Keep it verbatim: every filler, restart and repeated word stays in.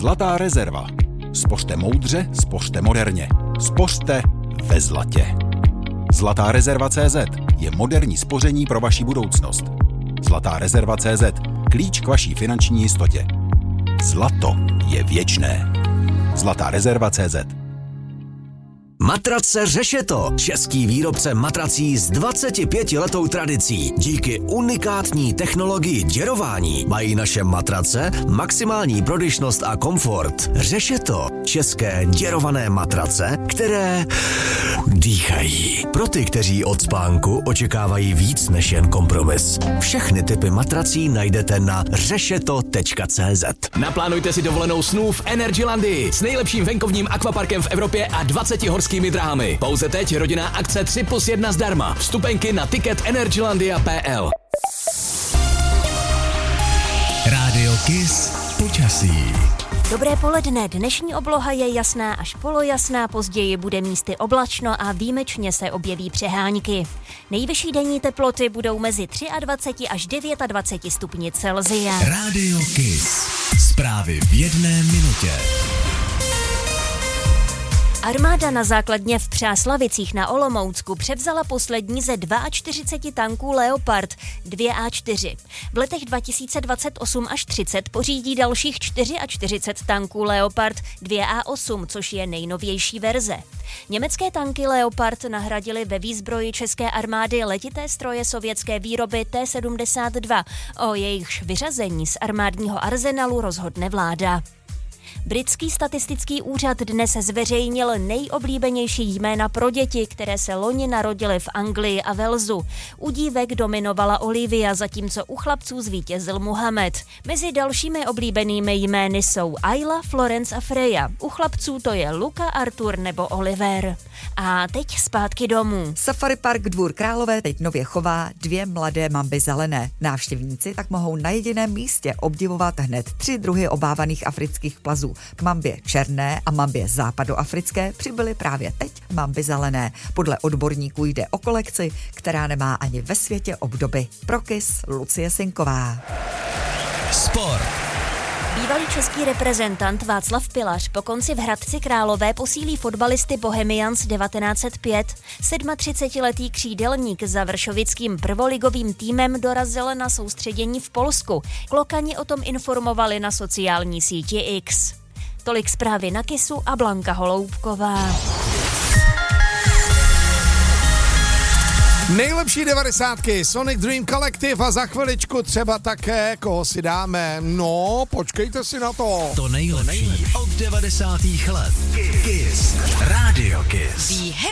Zlatá rezerva. Spořte moudře, spořte moderně. Spořte ve zlatě. Zlatá rezerva tečka cé zet je moderní spoření pro vaši budoucnost. Zlatá rezerva tečka cé zet. Klíč k vaší finanční jistotě. Zlato je věčné. Zlatá rezerva tečka cé zet. Matrace Řešeto, český výrobce matrací s dvacetipětiletou tradicí. Díky unikátní technologii děrování mají naše matrace maximální prodyšnost a komfort. Řešeto, české děrované matrace, které dýchají. Pro ty, kteří od spánku očekávají víc než jen kompromis. Všechny typy matrací najdete na řešeto tečka cé zet. Naplánujte si dovolenou snů v Energylandii s nejlepším venkovním akvaparkem v Evropě a dvaceti horskými dráhami. Pouze teď rodinná akce tři plus jedna zdarma. Vstupenky na ticket energylandia tečka pé el. Rádio Kiss počasí. Dobré poledne, dnešní obloha je jasná až polojasná, později bude místy oblačno a výjimečně se objeví přehánky. Nejvyšší denní teploty budou mezi dvacet tři až dvacet devět stupni Celsia. Rádio Kiss. Zprávy v jedné minutě. Armáda na základně v Přáslavicích na Olomoucku převzala poslední ze čtyřiceti dvou tanků Leopard dva á čtyři. V letech dva tisíce dvacet osm až třicet pořídí dalších čtyřicet čtyři tanků Leopard dva á osm, což je nejnovější verze. Německé tanky Leopard nahradily ve výzbroji české armády letité stroje sovětské výroby T sedmdesát dva. O jejichž vyřazení z armádního arzenálu rozhodne vláda. Britský statistický úřad dnes zveřejnil nejoblíbenější jména pro děti, které se loni narodily v Anglii a Walesu. U dívek dominovala Olivia, zatímco u chlapců zvítězil Muhammad. Mezi dalšími oblíbenými jmény jsou Ayla, Florence a Freya. U chlapců to je Luka, Artur nebo Oliver. A teď zpátky domů. Safari Park Dvůr Králové teď nově chová dvě mladé mamby zelené. Návštěvníci tak mohou na jediném místě obdivovat hned tři druhy obávaných afrických plazů. K mambě černé a mambě západoafrické přibyly právě teď mamby zelené. Podle odborníků jde o kolekci, která nemá ani ve světě obdoby. Pro Kiss Lucie Sinková. Sport. Bývalý český reprezentant Václav Pilař po konci v Hradci Králové posílí fotbalisty Bohemians devatenáct set pět. třicetisedmiletý křídelník za vršovickým prvoligovým týmem dorazil na soustředění v Polsku. Klokani o tom informovali na sociální síti X. Tolik zprávy na Kissu a Blanka Holoubková. Nejlepší devadesátky, Sonic Dream Collective a za chviličku třeba také, koho si dáme. No, počkejte si na to. To nejlepší od devadesátých let. Kiss. Rádio Kiss.